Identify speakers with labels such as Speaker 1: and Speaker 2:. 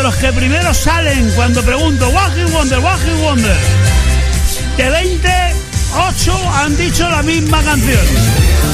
Speaker 1: los que primero salen cuando pregunto One Hit Wonder, One Hit Wonder. De 20, 8 han dicho la misma canción.